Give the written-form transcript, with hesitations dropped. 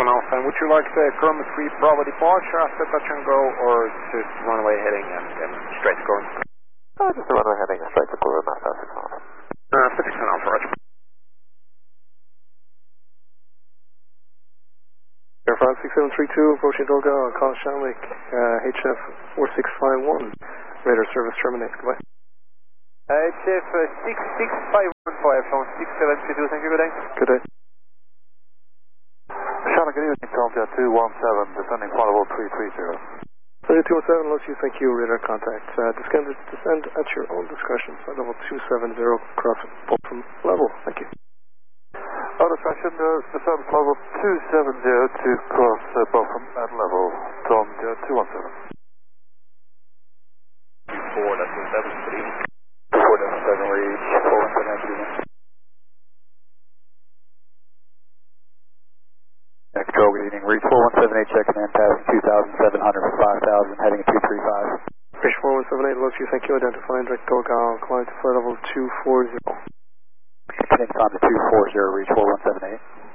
Alpha. And would you like the Chroma 3 Bravo departure after touch and go, or just runway heading and straight to Chroma? Just the runway heading straight to Chroma, Master 6 Alpha. 6 Alpha, roger. Airfront 6732, approaching Dolgal, call Shamwick, HF 4651. Radar service terminate, goodbye. HF 6651 for Airfront 6732, thank you, good day. Good day. Charlotte, good evening, Delta 217, descending flight level 330. Delta 217, let's you thank you, radar contact. Descend at your own discretion, flight level 270, cross Fulton level, thank you. Discretion, descend flight level 270 to cross Beaufort at level, Tom 217. 4.73. 4.7 reach, 4.7. Control, good evening. Reach 4178, check command, passing 2,700 for 5,000, heading at 235. Reach 4178, let's you thank you, identifying direct Dolgal, climb to flight level 240. Continue climb to 240, reach 4178.